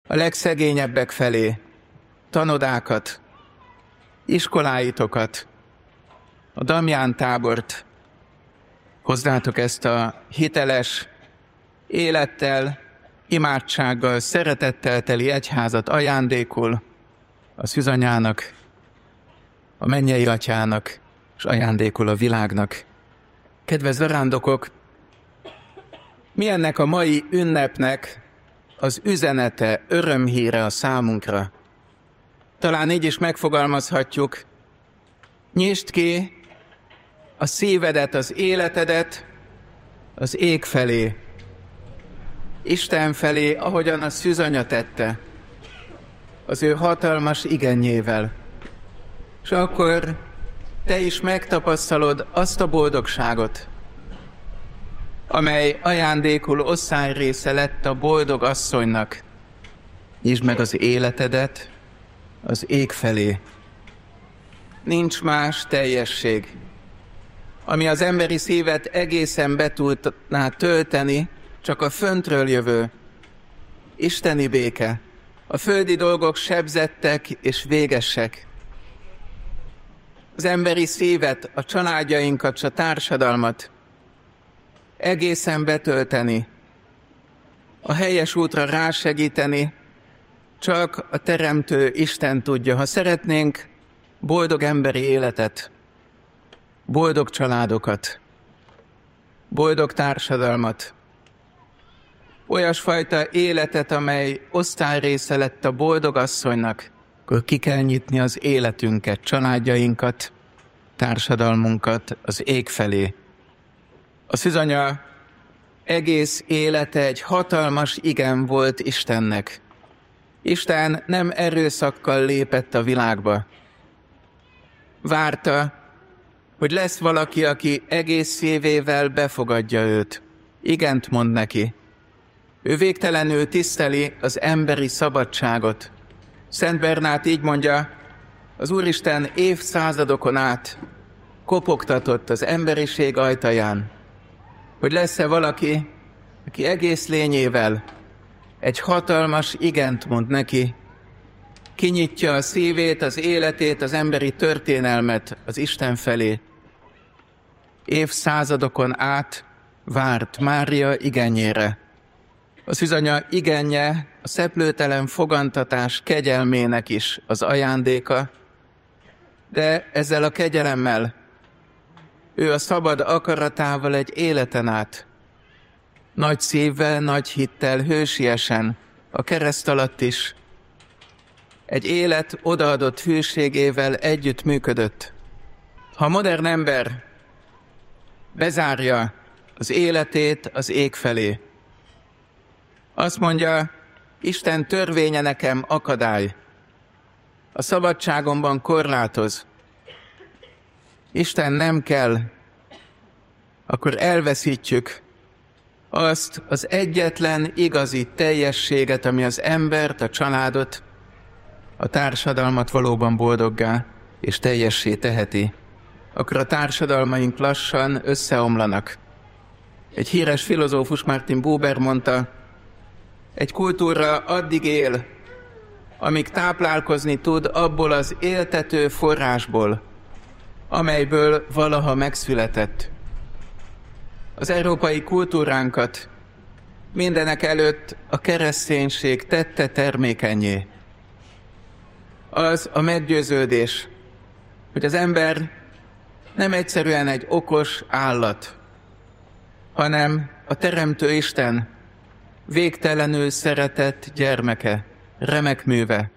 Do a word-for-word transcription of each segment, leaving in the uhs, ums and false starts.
a legszegényebbek felé, tanodákat, iskoláitokat, a Damján tábort. Hozzátok ezt a hiteles, élettel, imádsággal, szeretettel teli egyházat ajándékul a szűzanyának, a mennyei atyának, és ajándékul a világnak. Kedves zarándokok, mi ennek a mai ünnepnek az üzenete, örömhíre a számunkra? Talán így is megfogalmazhatjuk, nyisd ki a szívedet, az életedet az ég felé, Isten felé, ahogyan a szűzanya tette, az ő hatalmas igennyével. És akkor te is megtapasztalod azt a boldogságot, amely ajándékul osztályrésze lett a boldog asszonynak. Nyisd meg az életedet az ég felé. Nincs más teljesség, ami az emberi szívet egészen be tudná tölteni, csak a föntről jövő isteni béke. A földi dolgok sebzettek és végesek. Az emberi szívet, a családjainkat, a társadalmat egészen betölteni, a helyes útra rásegíteni, csak a Teremtő Isten tudja. Ha szeretnénk boldog emberi életet, boldog családokat, boldog társadalmat, olyasfajta életet, amely osztályrésze lett a boldog asszonynak, akkor ki kell nyitni az életünket, családjainkat, társadalmunkat az ég felé. A szűzanya egész élete egy hatalmas igen volt Istennek. Isten nem erőszakkal lépett a világba. Várta, hogy lesz valaki, aki egész szívével befogadja őt. Igent mond neki. Ő végtelenül tiszteli az emberi szabadságot. Szent Bernát így mondja, az Úristen évszázadokon át kopogtatott az emberiség ajtaján, hogy lesz-e valaki, aki egész lényével egy hatalmas igent mond neki, kinyitja a szívét, az életét, az emberi történelmet az Isten felé. Évszázadokon át várt Mária igenjére. A szűzanya igenje a szeplőtelen fogantatás kegyelmének is az ajándéka, de ezzel a kegyelemmel ő a szabad akaratával egy életen át, nagy szívvel, nagy hittel, hősiesen, a kereszt alatt is, egy élet odaadott hűségével együtt működött. Ha a modern ember bezárja az életét az ég felé, azt mondja, Isten törvénye nekem akadály, a szabadságomban korlátoz, Isten nem kell, akkor elveszítjük azt az egyetlen igazi teljességet, ami az embert, a családot, a társadalmat valóban boldoggá és teljessé teheti. Akkor a társadalmaink lassan összeomlanak. Egy híres filozófus, Martin Buber mondta, egy kultúra addig él, amíg táplálkozni tud abból az éltető forrásból, amelyből valaha megszületett. Az európai kultúránkat mindenek előtt a kereszténység tette termékennyé. Az a meggyőződés, hogy az ember nem egyszerűen egy okos állat, hanem a Teremtő Isten végtelenül szeretett gyermeke, remek műve.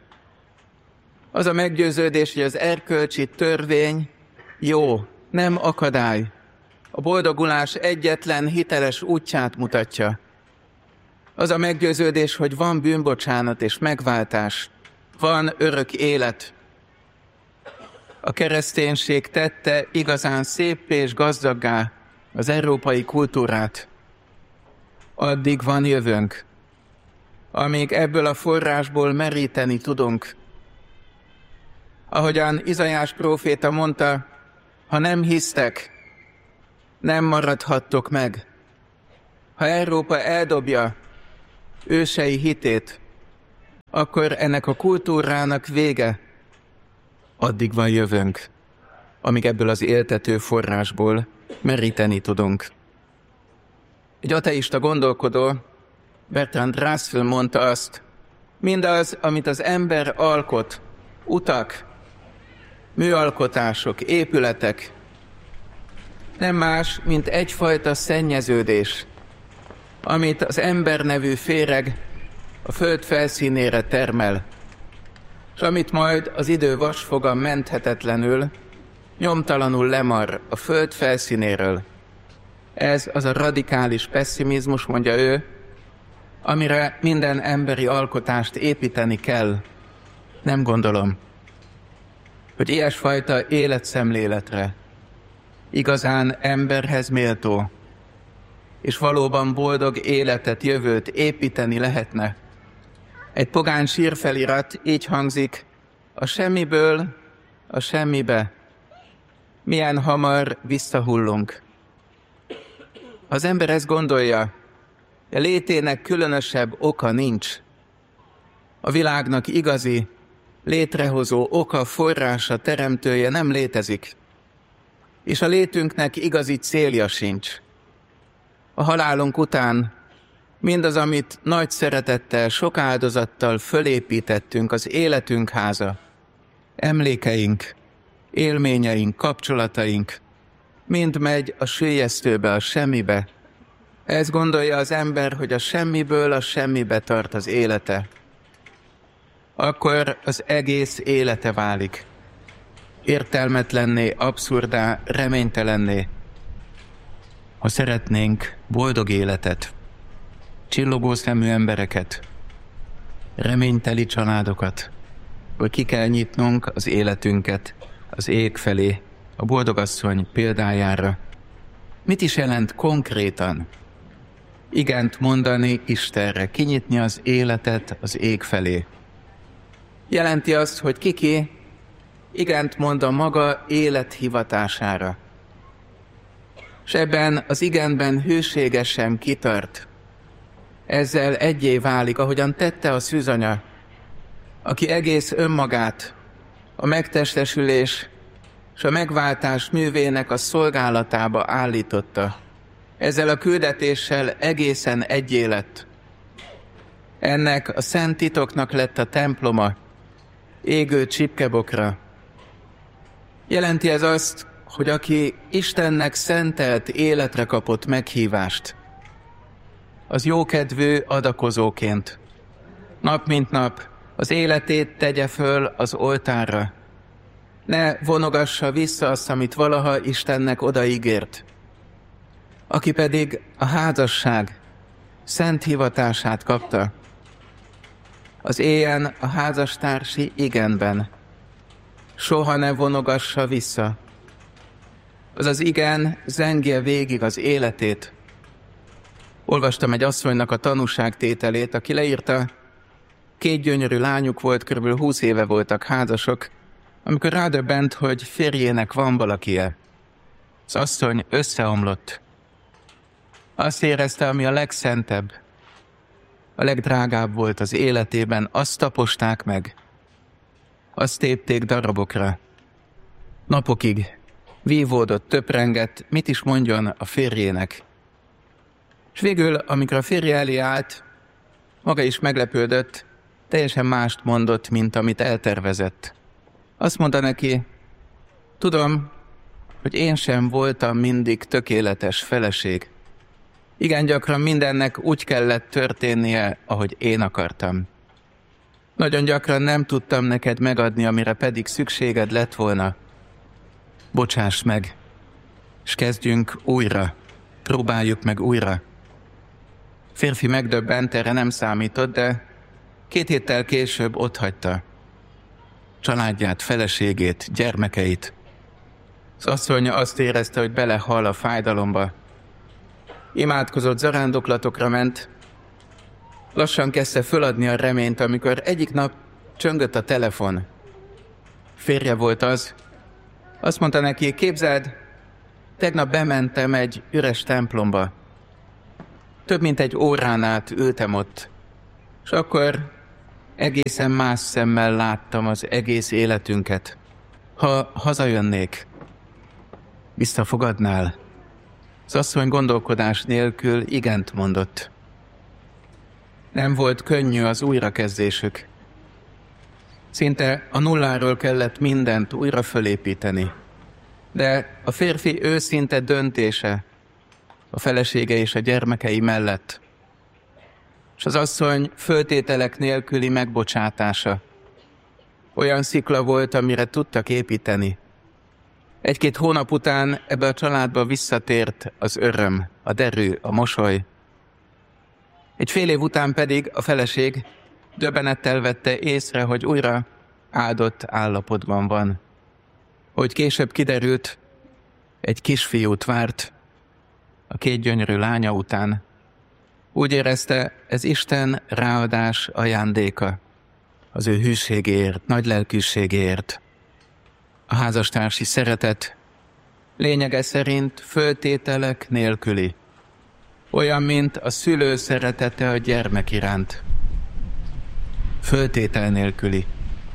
Az a meggyőződés, hogy az erkölcsi törvény jó, nem akadály. A boldogulás egyetlen hiteles útját mutatja. Az a meggyőződés, hogy van bűnbocsánat és megváltás, van örök élet. A kereszténység tette igazán széppé és gazdaggá az európai kultúrát. Addig van jövőnk, amíg ebből a forrásból meríteni tudunk. Ahogyan Izaiás próféta mondta, ha nem hisztek, nem maradhattok meg. Ha Európa eldobja ősei hitét, akkor ennek a kultúrának vége. Addig van jövőnk, amíg ebből az éltető forrásból meríteni tudunk. Egy ateista gondolkodó, Bertrand Russell mondta azt, mindaz, amit az ember alkot, utak, műalkotások, épületek, nem más, mint egyfajta szennyeződés, amit az ember nevű féreg a föld felszínére termel, és amit majd az idő vasfoga menthetetlenül, nyomtalanul lemar a föld felszínéről. Ez az a radikális pesszimizmus, mondja ő, amire minden emberi alkotást építeni kell. Nem gondolom, hogy ilyesfajta életszemléletre igazán emberhez méltó, és valóban boldog életet, jövőt építeni lehetne. Egy pogány sírfelirat így hangzik, a semmiből a semmibe. Milyen hamar visszahullunk. Az ember ezt gondolja, a létének különösebb oka nincs. A világnak igazi, létrehozó oka, forrása, teremtője nem létezik. És a létünknek igazi célja sincs. A halálunk után mindaz, amit nagy szeretettel, sok áldozattal fölépítettünk, az életünk háza, emlékeink, élményeink, kapcsolataink, mind megy a süllyesztőbe, a semmibe. Ez gondolja az ember, hogy a semmiből a semmibe tart az élete. Akkor az egész élete válik. Értelmetlenné, abszurdá, reménytelenné. Ha szeretnénk boldog életet, csillogó szemű embereket, reményteli családokat, hogy ki kell nyitnunk az életünket az ég felé, a boldogasszony példájára. Mit is jelent konkrétan? Igent mondani Istenre, kinyitni az életet az ég felé. Jelenti azt, hogy kiki igent mond a maga élethivatására. És ebben az igenben hűségesen kitart. Ezzel egyé válik, ahogyan tette a szűzanya, aki egész önmagát a megtestesülés és a megváltás művének a szolgálatába állította. Ezzel a küldetéssel egészen egyé lett. Ennek a szent titoknak lett a temploma, égő csipkebokra. Jelenti ez azt, hogy aki Istennek szentelt életre kapott meghívást, az jókedvű adakozóként, nap mint nap az életét tegye föl az oltárra. Ne vonogassa vissza azt, amit valaha Istennek odaígért. Aki pedig a házasság szent hivatását kapta, az éljen a házastársi igenben. Soha ne vonogassa vissza. Az az igen zengje végig az életét. Olvastam egy asszonynak a tanúságtételét, aki leírta, két gyönyörű lányuk volt, körülbelül húsz éve voltak házasok, amikor rádöbbent, hogy férjének van valakie. Az asszony összeomlott. Azt érezte, ami a legszentebb, a legdrágább volt az életében, azt taposták meg. Azt tépték darabokra. Napokig vívódott, töprengett, mit is mondjon a férjének. És végül, amikor a férje elé állt, maga is meglepődött, teljesen mást mondott, mint amit eltervezett. Azt mondta neki, tudom, hogy én sem voltam mindig tökéletes feleség. Igen gyakran mindennek úgy kellett történnie, ahogy én akartam. Nagyon gyakran nem tudtam neked megadni, amire pedig szükséged lett volna. Bocsáss meg, és kezdjünk újra. Próbáljuk meg újra. Férfi megdöbbent, erre nem számított, de két héttel később otthagyta. Családját, feleségét, gyermekeit. Az asszony azt érezte, hogy belehal a fájdalomba. Imádkozott, zarándoklatokra ment. Lassan kezdte föladni a reményt, amikor egyik nap csöngött a telefon. Férje volt az. Azt mondta neki, képzeld, tegnap bementem egy üres templomba. Több mint egy órán át ültem ott. És akkor egészen más szemmel láttam az egész életünket. Ha hazajönnék, visszafogadnál? Az asszony gondolkodás nélkül igent mondott. Nem volt könnyű az újrakezdésük. Szinte a nulláról kellett mindent újra fölépíteni. De a férfi őszinte döntése a felesége és a gyermekei mellett, és az asszony föltételek nélküli megbocsátása olyan szikla volt, amire tudtak építeni. Egy-két hónap után ebbe a családba visszatért az öröm, a derű, a mosoly. Egy fél év után pedig a feleség döbbenettel vette észre, hogy újra áldott állapotban van. Hogy később kiderült, egy kisfiút várt a két gyönyörű lánya után. Úgy érezte, ez Isten ráadás ajándéka az ő hűségéért, nagy lelkűségéért. A házastársi szeretet lényege szerint föltételek nélküli, olyan, mint a szülő szeretete a gyermek iránt. Föltétel nélküli.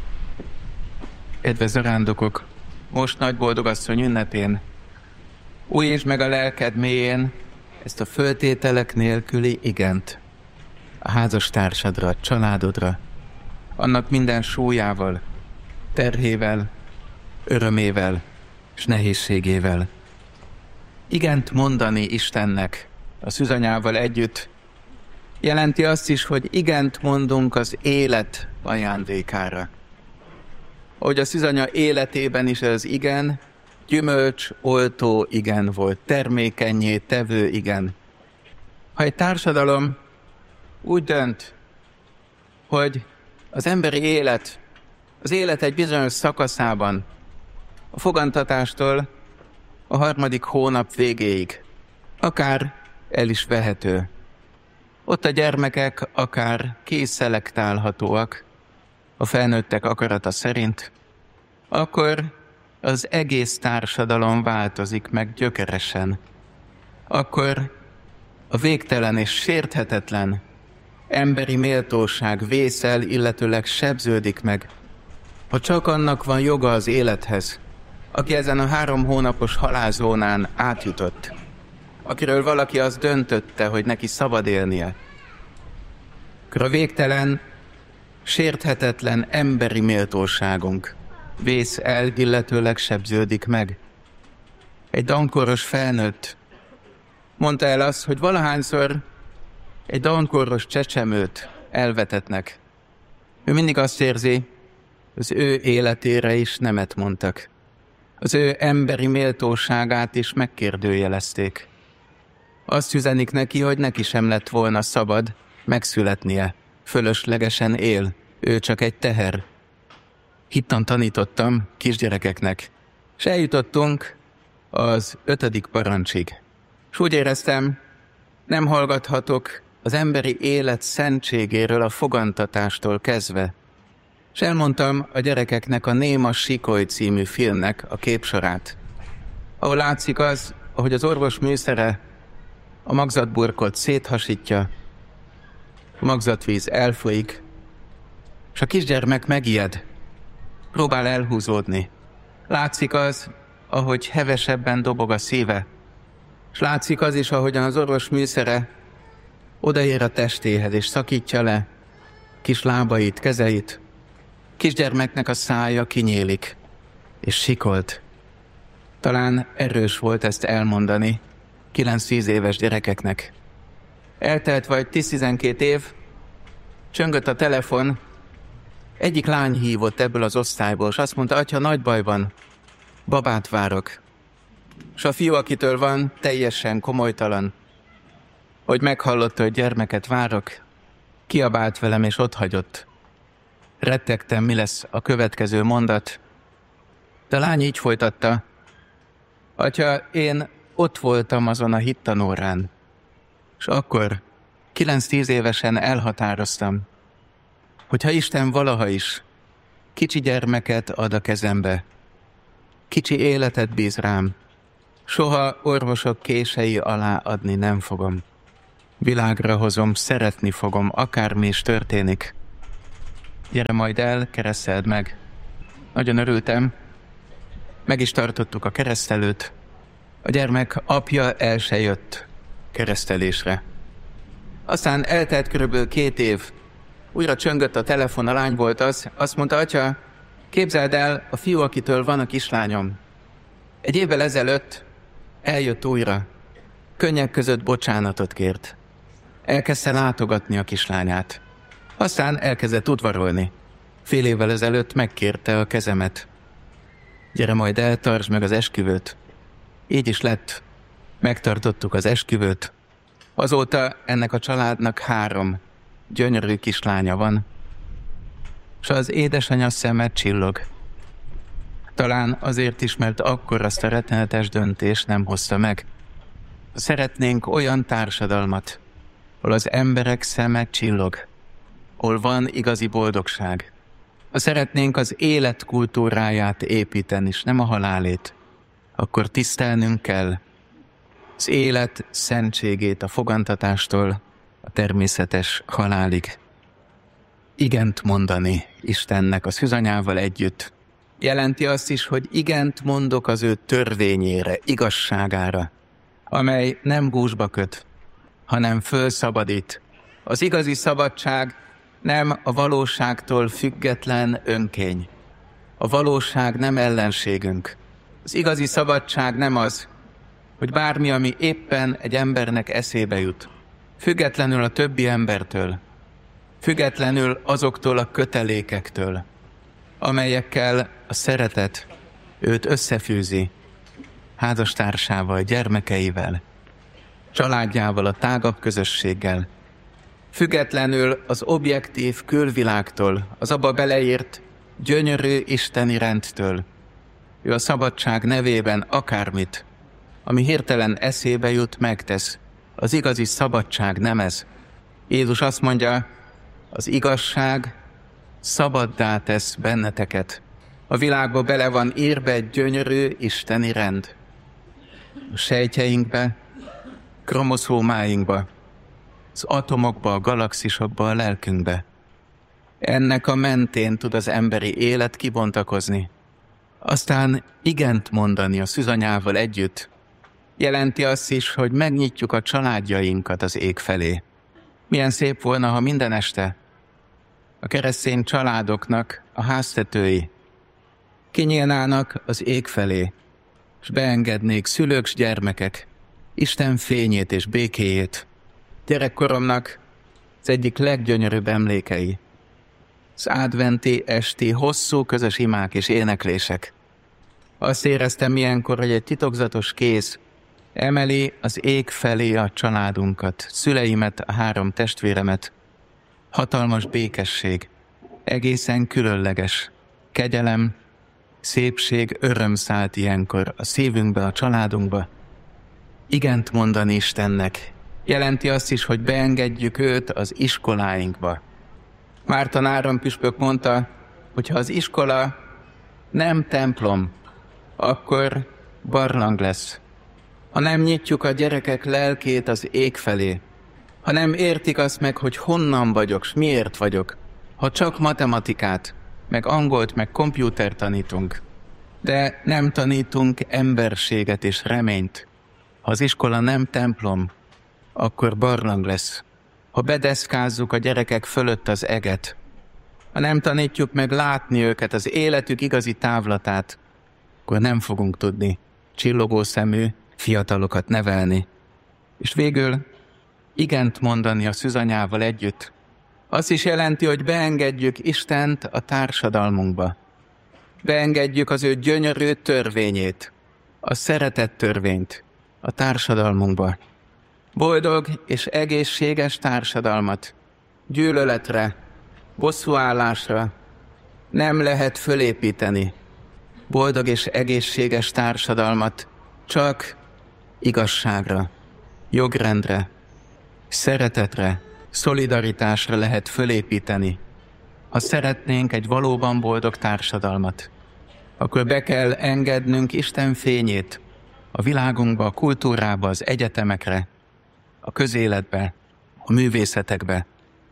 Kedves zarándokok, most nagy boldogasszony ünnepén újítsd meg a lelked mélyén ezt a föltételek nélküli igent a házastársadra, a családodra, annak minden súlyával, terhével, örömével és nehézségével. Igent mondani Istennek a szűzanyával együtt jelenti azt is, hogy igent mondunk az élet ajándékára. Ahogy a szűzanya életében is az igen, gyümölcs, oltó igen volt, termékennyé tevő igen. Ha egy társadalom úgy dönt, hogy az emberi élet, az élet egy bizonyos szakaszában, a fogantatástól a harmadik hónap végéig, akár el is vehető. Ott a gyermekek akár készszelektálhatóak a felnőttek akarata szerint, akkor az egész társadalom változik meg gyökeresen. Akkor a végtelen és sérthetetlen emberi méltóság vészel, illetőleg sebződik meg. Ha csak annak van joga az élethez, aki ezen a három hónapos halálzónán átjutott, akiről valaki azt döntötte, hogy neki szabad élnie, akkor a végtelen, sérthetetlen emberi méltóságunk vész el, illetőleg sebződik meg. Egy downkoros felnőtt mondta el azt, hogy valahányszor egy downkoros csecsemőt elvetetnek. Ő mindig azt érzi, az ő életére is nemet mondtak. Az ő emberi méltóságát is megkérdőjelezték. Azt üzenik neki, hogy neki sem lett volna szabad megszületnie. Fölöslegesen él, ő csak egy teher. Hittan tanítottam kisgyerekeknek, és eljutottunk az ötödik parancsig. És úgy éreztem, nem hallgathatok az emberi élet szentségéről a fogantatástól kezdve. És elmondtam a gyerekeknek a Néma Sikoly című filmnek a képsorát, ahol látszik az, ahogy az orvos műszere a magzatburkot széthasítja, a magzatvíz elfolyik, és a kisgyermek megijed, próbál elhúzódni. Látszik az, ahogy hevesebben dobog a szíve, és látszik az is, ahogyan az orvos műszere odaér a testéhez, és szakítja le kis lábait, kezeit. Kisgyermeknek a szája kinyílik, és sikolt. Talán erős volt ezt elmondani kilenc-tíz éves gyerekeknek. Eltelt vagy tíz-tizenkét év, csöngött a telefon, egyik lány hívott ebből az osztályból, és azt mondta, atya, nagy baj van, babát várok. És a fiú, akitől van, teljesen komolytalan, hogy meghallotta, hogy gyermeket várok, kiabált velem, és otthagyott. Rettegtem, mi lesz a következő mondat. De a lány így folytatta, atya, én ott voltam azon a hittanórán, és akkor kilenc-tíz évesen elhatároztam, hogyha Isten valaha is kicsi gyermeket ad a kezembe, kicsi életet bíz rám, soha orvosok kései alá adni nem fogom. Világra hozom, szeretni fogom, akármi is történik. gyere majd el, kereszteld meg. Nagyon örültem. Meg is tartottuk a keresztelőt. A gyermek apja el se jött keresztelésre. Aztán eltelt körülbelül két év. Újra csöngött a telefon, a lány volt az. Azt mondta, atya, képzeld el, a fiú, akitől van a kislányom. Egy évvel ezelőtt eljött újra. Könnyek között bocsánatot kért. Elkezdte látogatni a kislányát. Aztán elkezdett udvarolni. Fél évvel ezelőtt megkérte a kezemet. Gyere majd el, tartsd meg az esküvőt. Így is lett. Megtartottuk az esküvőt. Azóta ennek a családnak három gyönyörű kislánya van. S az édesanyja szeme csillog. Talán azért is, mert akkor azt a rettenetes döntést nem hozta meg. Szeretnénk olyan társadalmat, ahol az emberek szeme csillog, ahol van igazi boldogság. Ha szeretnénk az élet kultúráját építeni, és nem a halálét, akkor tisztelnünk kell az élet szentségét a fogantatástól a természetes halálig. Igent mondani Istennek a szűzanyával együtt jelenti azt is, hogy igent mondok az ő törvényére, igazságára, amely nem gúzsba köt, hanem fölszabadít. Az igazi szabadság nem a valóságtól független önkény. A valóság nem ellenségünk. Az igazi szabadság nem az, hogy bármi, ami éppen egy embernek eszébe jut, függetlenül a többi embertől, függetlenül azoktól a kötelékektől, amelyekkel a szeretet őt összefűzi, házastársával, gyermekeivel, családjával, a tágabb közösséggel, függetlenül az objektív külvilágtól, az abba beleírt gyönyörű isteni rendtől. Ő a szabadság nevében akármit, ami hirtelen eszébe jut, megtesz. Az igazi szabadság nem ez. Jézus azt mondja, az igazság szabaddá tesz benneteket. A világba bele van írva egy gyönyörű isteni rend. A sejtjeinkbe, kromoszómáinkba, az atomokba, a galaxisokba, a lelkünkbe. Ennek a mentén tud az emberi élet kibontakozni. Aztán igent mondani a szűzanyával együtt jelenti azt is, hogy megnyitjuk a családjainkat az ég felé. Milyen szép volna, ha minden este a keresztény családoknak a háztetői kinyílnának az ég felé, és beengednék szülők s gyermekek Isten fényét és békéjét. Gyerekkoromnak az egyik leggyönyörűbb emlékei az adventi esti hosszú közös imák és éneklések. Azt éreztem ilyenkor, hogy egy titokzatos kéz emeli az ég felé a családunkat, szüleimet, a három testvéremet. Hatalmas békesség, egészen különleges, kegyelem, szépség, öröm szállt ilyenkor a szívünkbe, a családunkba. Igent mondani Istennek jelenti azt is, hogy beengedjük őt az iskoláinkba. Márton áronpüspök mondta, hogy ha az iskola nem templom, akkor barlang lesz. Ha nem nyitjuk a gyerekek lelkét az ég felé, ha nem értik azt meg, hogy honnan vagyok, s miért vagyok, ha csak matematikát, meg angolt, meg kompjútert tanítunk, de nem tanítunk emberséget és reményt. Ha az iskola nem templom, akkor barlang lesz. Ha bedeszkázzuk a gyerekek fölött az eget, ha nem tanítjuk meg látni őket, az életük igazi távlatát, akkor nem fogunk tudni csillogó szemű fiatalokat nevelni. És végül igent mondani a szűzanyával együtt. Azt is jelenti, hogy beengedjük Istent a társadalmunkba. Beengedjük az ő gyönyörű törvényét, a szeretet törvényt a társadalmunkba. Boldog és egészséges társadalmat gyűlöletre, bosszúállásra nem lehet fölépíteni. Boldog és egészséges társadalmat csak igazságra, jogrendre, szeretetre, szolidaritásra lehet fölépíteni. Ha szeretnénk egy valóban boldog társadalmat, akkor be kell engednünk Isten fényét a világunkba, a kultúrába, az egyetemekre, a közéletbe, a művészetekbe.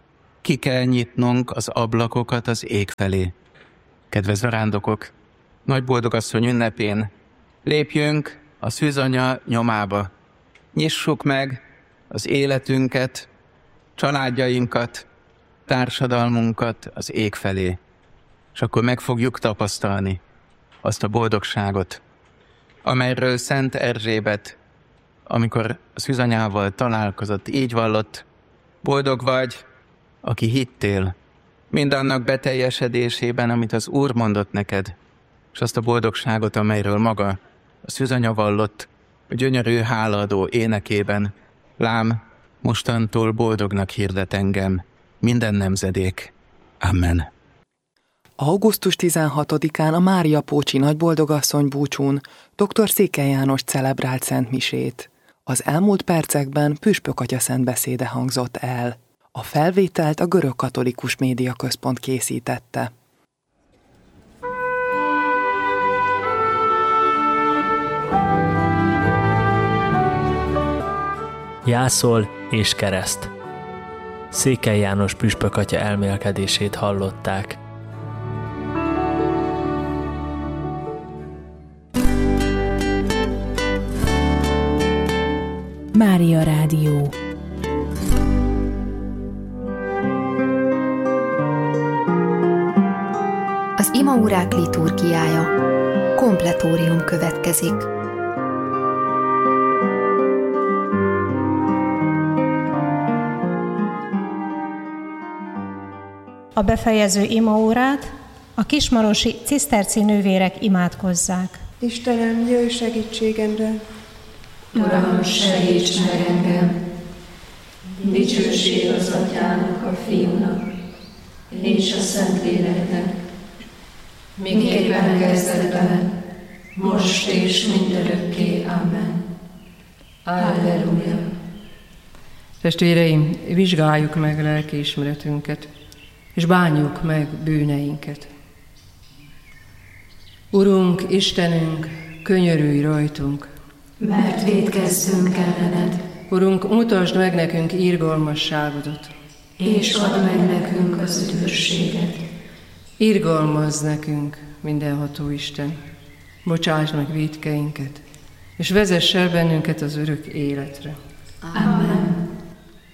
ki kell nyitnunk az ablakokat az ég felé. Kedves zarándokok, nagy boldogasszony ünnepén lépjünk a szűzanya nyomába. Nyissuk meg az életünket, családjainkat, társadalmunkat az ég felé, és akkor meg fogjuk tapasztalni azt a boldogságot, amelyről Szent Erzsébet, amikor a szűzanyával találkozott, így vallott: boldog vagy, aki hittél mindannak beteljesedésében, amit az Úr mondott neked, és azt a boldogságot, amelyről maga a szűzanya vallott, a gyönyörű hálaadó énekében: lám, mostantól boldognak hirdet engem minden nemzedék. Amen. augusztus tizenhatodikán a Mária Pócsi Nagyboldogasszony búcsún dr. Székely János celebrált szentmisét. Az elmúlt percekben Püspök atya szentbeszéde hangzott el. A felvételt a Görög Katolikus Média Központ készítette. Jászol és kereszt. Székely János püspök atya elmélkedését hallották. Mária Rádió. Az imaórák liturgiája. Kompletórium következik. A befejező imaórát a kismarosi ciszterci nővérek imádkozzák. Istenem, jöjj segítségemre! Uram, segíts meg engem! Dicsőség az Atyának, a Fiúnak és a Szentléleknek, miképpen kezdetben, most és mindörökké. Amen. Alleluja! Testvéreim, vizsgáljuk meg lelkiismeretünket, és bánjuk meg bűneinket. Urunk, Istenünk, könyörülj rajtunk, mert vétkezzünk ellened. Urunk, mutasd meg nekünk irgalmasságodat, és add meg nekünk az üdvösséget. Irgalmazz nekünk, mindenható Isten, bocsáss meg vétkeinket, és vezess el bennünket az örök életre. Amen.